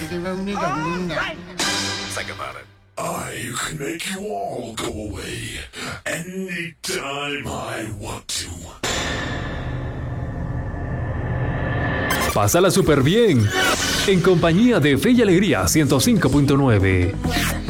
Think about it. I can make you all go away anytime I want to. Pásala súper bien, en compañía de Fe y Alegría 105.9.